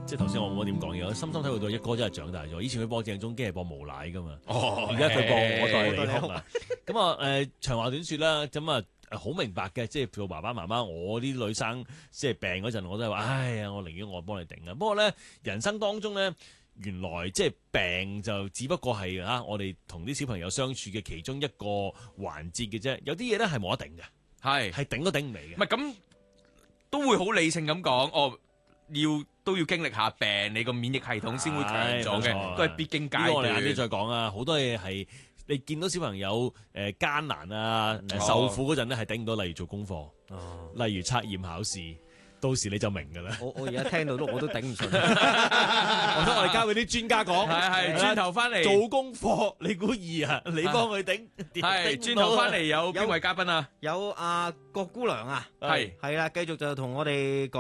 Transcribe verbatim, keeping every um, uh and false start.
即係頭先我冇乜點講嘢，我深深體會到一哥真係長大咗。以前佢播鄭中基係播無賴噶嘛， 哦， 而家佢播我代你係哭啊。咁啊誒長話短説啦，咁啊好明白嘅，即係做爸爸媽媽，我啲女生即係病嗰陣，我都係話，唉呀，我寧願我幫你頂啊。不過咧，人生當中咧，原來即係病就只不過係啊，我哋同啲小朋友相處嘅其中一個環節嘅啫。有啲嘢咧係冇得頂嘅， 係係頂都頂唔嚟嘅。 唔係咁都會好理性咁講，哦，要都要經歷下病，你個免疫系統先會強咗嘅， 係冇錯都係必經呢個階我哋晏啲段。 再講啊，好多嘢係你見到小朋友誒艱難啊、誒受苦嗰陣咧係頂唔到，例如做功課， 哦， 例如測驗考試，到時你就明㗎啦。 我我而家聽到都我都頂唔順。 我覺得我哋交俾啲專家講， 係係，轉頭翻嚟做功課，你估易啊？你幫佢頂， 係轉頭翻嚟有邊位嘉賓啊？ 有阿郭姑娘啊， 係係啦，繼續就同我哋講。